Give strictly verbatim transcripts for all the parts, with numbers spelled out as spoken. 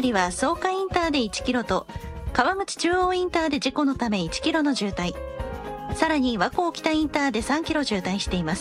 りは草加インターでいちキロと川口中央インターで事故のためいちキロの渋滞、さらに和光北インターでさんキロ渋滞しています。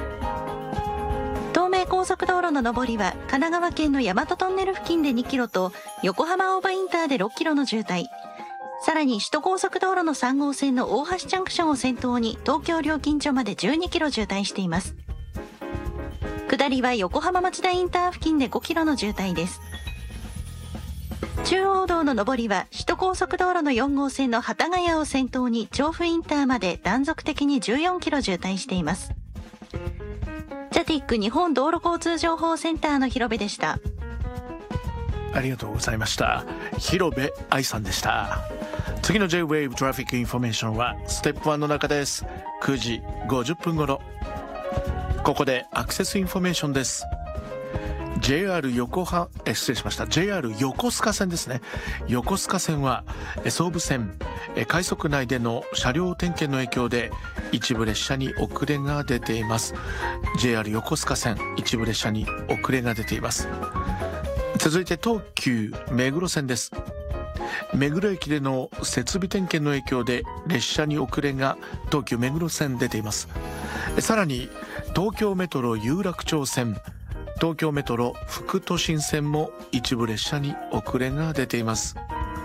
東名高速道路の上りは神奈川県の大和トンネル付近でにキロと横浜大場インターでろっキロの渋滞、さらに首都高速道路のさん号線の大橋ジャンクションを先頭に東京料金所までじゅうにキロ渋滞しています。下りは横浜町田インター付近でごキロの渋滞です。中央道の上りは首都高速道路のよん号線の幡ヶ谷を先頭に調布インターまで断続的にじゅうよんキロ渋滞しています。ジャティック日本道路交通情報センターの広部でした。 ありがとうございました。広部愛さんでした。次の J-ウェーブ トラフィックインフォメーションはステップいちの中です。くじごじゅっぷん頃、ここでアクセスインフォメーションです。ジェイアール 横浜え失礼しました ジェイアール 横須賀線ですね。横須賀線は総武線快速内での車両点検の影響で一部列車に遅れが出ています。 ジェイアール 横須賀線一部列車に遅れが出ています。続いて東急目黒線です。目黒駅での設備点検の影響で列車に遅れが東急目黒線出ています。さらに東京メトロ有楽町線、東京メトロ副都心線も一部列車に遅れが出ています。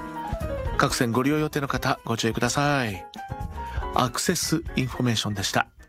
各線ご利用予定の方ご注意ください。アクセスインフォメーションでした。